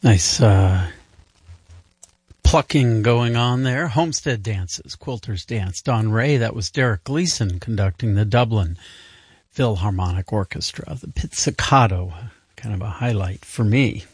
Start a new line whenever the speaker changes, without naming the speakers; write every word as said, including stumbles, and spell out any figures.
Nice uh, plucking going on there. Homestead Dances, Quilter's Dance, Don Ray. That was Derek Gleason conducting the Dublin Philharmonic Orchestra. The Pizzicato, kind of a highlight for me.